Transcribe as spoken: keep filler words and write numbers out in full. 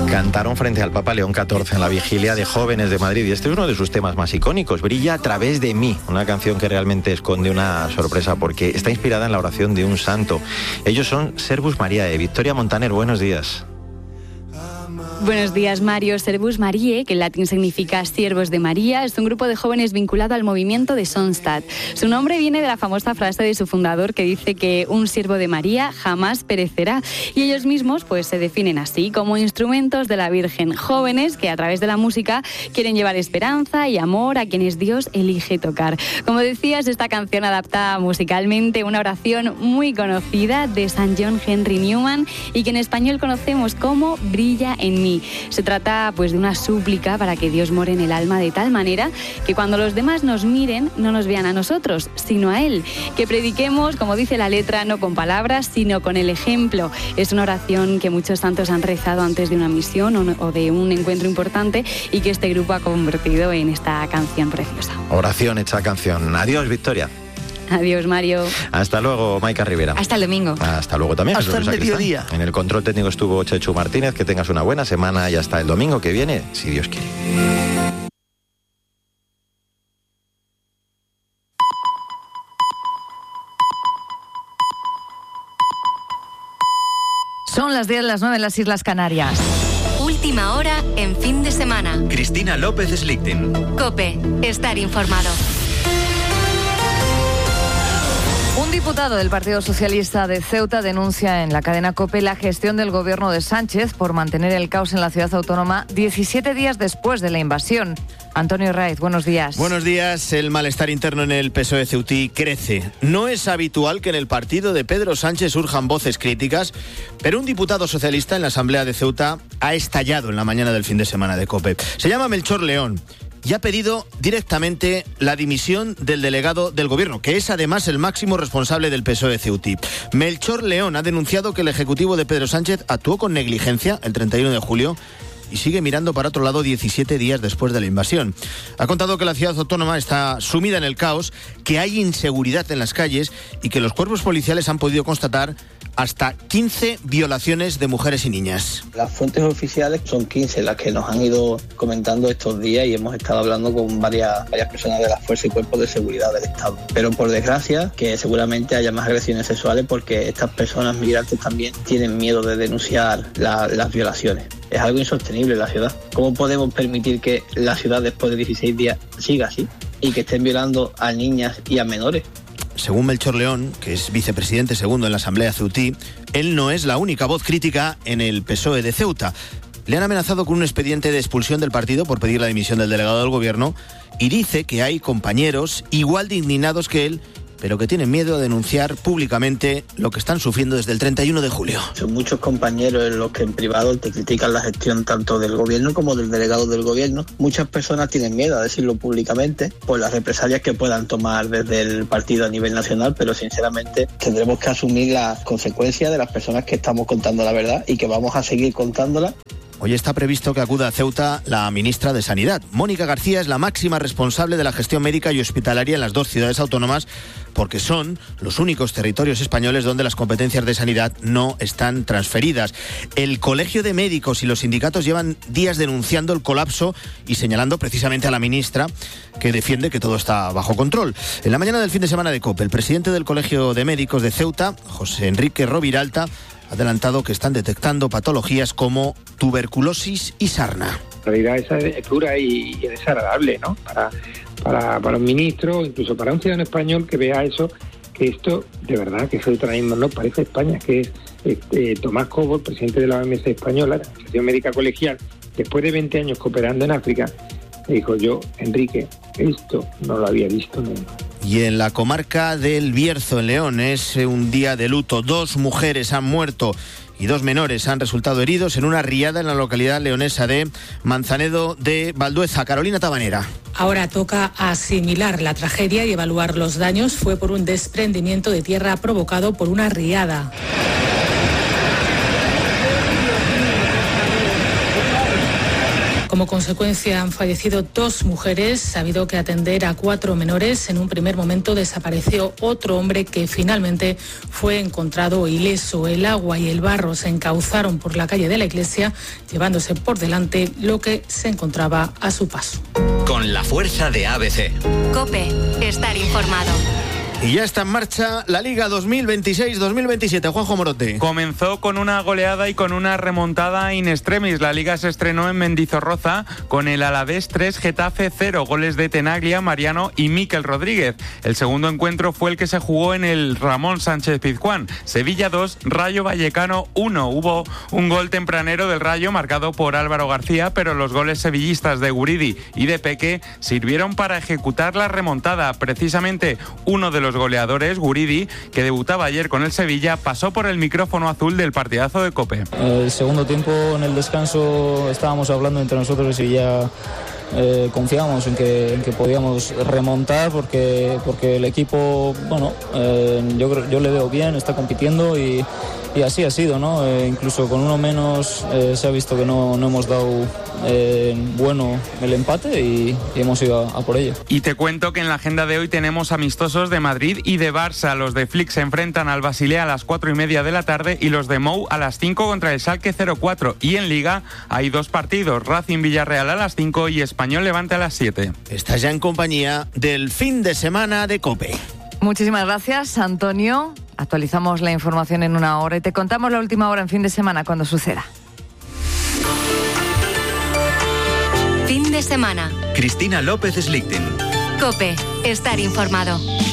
Cantaron frente al Papa León catorce en la vigilia de jóvenes de Madrid y este es uno de sus temas más icónicos, Brilla a través de mí, una canción que realmente esconde una sorpresa porque está inspirada en la oración de un santo. Ellos son Servus Mariae. Victoria Montaner, buenos días. Buenos días, Mario. Servus Mariae, que en latín significa siervos de María, es un grupo de jóvenes vinculado al movimiento de Sonstad. Su nombre viene de la famosa frase de su fundador que dice que un siervo de María jamás perecerá. Y ellos mismos pues se definen así, como instrumentos de la Virgen, jóvenes que a través de la música quieren llevar esperanza y amor a quienes Dios elige tocar. Como decías, esta canción adapta musicalmente una oración muy conocida de San John Henry Newman y que en español conocemos como Brilla en mí. Se trata pues de una súplica para que Dios more en el alma de tal manera que cuando los demás nos miren no nos vean a nosotros, sino a Él. Que prediquemos, como dice la letra, no con palabras, sino con el ejemplo. Es una oración que muchos santos han rezado antes de una misión o, o de un encuentro importante y que este grupo ha convertido en esta canción preciosa. Oración hecha canción. Adiós, Victoria. Adiós, Mario. Hasta luego, Maika Rivera. Hasta el domingo. Hasta luego también. Hasta el mediodía. En el control técnico estuvo Chechu Martínez. Que tengas una buena semana y hasta el domingo que viene, si Dios quiere. Son las diez, las nueve en las Islas Canarias. Última hora en fin de semana. Cristina López Slichting. COPE. Estar informado. Un diputado del Partido Socialista de Ceuta denuncia en la cadena COPE la gestión del gobierno de Sánchez por mantener el caos en la ciudad autónoma diecisiete días después de la invasión. Antonio Raiz, buenos días. Buenos días. El malestar interno en el P S O E ceutí crece. No es habitual que en el partido de Pedro Sánchez surjan voces críticas, pero un diputado socialista en la Asamblea de Ceuta ha estallado en la mañana del fin de semana de COPE. Se llama Melchor León y ha pedido directamente la dimisión del delegado del gobierno, que es además el máximo responsable del P S O E ceutí. Melchor León ha denunciado que el ejecutivo de Pedro Sánchez actuó con negligencia el treinta y uno de julio y sigue mirando para otro lado diecisiete días después de la invasión. Ha contado que la ciudad autónoma está sumida en el caos, que hay inseguridad en las calles y que los cuerpos policiales han podido constatar hasta quince violaciones de mujeres y niñas. Las fuentes oficiales son quince las que nos han ido comentando estos días y hemos estado hablando con varias, varias personas de las fuerzas y cuerpos de seguridad del Estado. Pero por desgracia, que seguramente haya más agresiones sexuales porque estas personas migrantes también tienen miedo de denunciar la, las violaciones. Es algo insostenible en la ciudad. ¿Cómo podemos permitir que la ciudad después de dieciséis días siga así y que estén violando a niñas y a menores? Según Melchor León, que es vicepresidente segundo en la Asamblea ceutí, él no es la única voz crítica en el P S O E de Ceuta. Le han amenazado con un expediente de expulsión del partido por pedir la dimisión del delegado del gobierno y dice que hay compañeros igual de indignados que él, pero que tienen miedo a denunciar públicamente lo que están sufriendo desde el treinta y uno de julio. Son muchos compañeros los que en privado te critican la gestión tanto del gobierno como del delegado del gobierno. Muchas personas tienen miedo a decirlo públicamente por las represalias que puedan tomar desde el partido a nivel nacional, pero sinceramente tendremos que asumir las consecuencias de las personas que estamos contando la verdad y que vamos a seguir contándola. Hoy está previsto que acuda a Ceuta la ministra de Sanidad. Mónica García es la máxima responsable de la gestión médica y hospitalaria en las dos ciudades autónomas porque son los únicos territorios españoles donde las competencias de sanidad no están transferidas. El Colegio de Médicos y los sindicatos llevan días denunciando el colapso y señalando precisamente a la ministra que defiende que todo está bajo control. En la mañana del fin de semana de COPE, el presidente del Colegio de Médicos de Ceuta, José Enrique Roviralta, ha adelantado que están detectando patologías como tuberculosis y sarna. La realidad esa es dura y, y desagradable, ¿no? Para, para, para un ministro, incluso para un ciudadano español que vea eso, que esto, de verdad, que Ceuta ahora mismo no parece España, que es este, Tomás Cobo, el presidente de la O M S española, la Asociación Médica Colegial, después de veinte años cooperando en África, me dijo yo, Enrique, esto no lo había visto nunca. Y en la comarca del Bierzo, en León, es un día de luto. Dos mujeres han muerto y dos menores han resultado heridos en una riada en la localidad leonesa de Manzanedo de Valdueza. Carolina Tabanera. Ahora toca asimilar la tragedia y evaluar los daños. Fue por un desprendimiento de tierra provocado por una riada. Como consecuencia han fallecido dos mujeres, ha habido que atender a cuatro menores. En un primer momento desapareció otro hombre que finalmente fue encontrado ileso. El agua y el barro se encauzaron por la calle de la iglesia, llevándose por delante lo que se encontraba a su paso. Con la fuerza de A B C. COPE, estar informado. Y ya está en marcha la Liga dos mil veintiséis dos mil veintisiete. Juanjo Morote. Comenzó con una goleada y con una remontada in extremis. La Liga se estrenó en Mendizorroza con el Alavés tres, Getafe cero, goles de Tenaglia, Mariano y Mikel Rodríguez. El segundo encuentro fue el que se jugó en el Ramón Sánchez Pizjuán. Sevilla dos, Rayo Vallecano uno. Hubo un gol tempranero del Rayo marcado por Álvaro García, pero los goles sevillistas de Guridi y de Peque sirvieron para ejecutar la remontada. Precisamente uno de los goleadores, Guridi, que debutaba ayer con el Sevilla, pasó por el micrófono azul del partidazo de COPE. El segundo tiempo, en el descanso, estábamos hablando entre nosotros y ya eh, confiábamos en que, en que podíamos remontar porque, porque el equipo, bueno, eh, yo, yo le veo bien, está compitiendo y, y así ha sido, ¿no? Eh, incluso con uno menos eh, se ha visto que no, no hemos dado eh, bueno el empate y, y hemos ido a, a por ello. Y te cuento que en la agenda de hoy tenemos amistosos de Madrid y de Barça. Los de Flick se enfrentan al Basilea a las cuatro y media de la tarde y los de Mou a las cinco contra el Schalke cero cuatro. Y en Liga hay dos partidos, Racing Villarreal a las cinco y Español Levante a las siete. Estás ya en compañía del fin de semana de COPE. Muchísimas gracias, Antonio. Actualizamos la información en una hora y te contamos la última hora en fin de semana cuando suceda. Fin de semana. Cristina López Slichting. COPE, estar informado.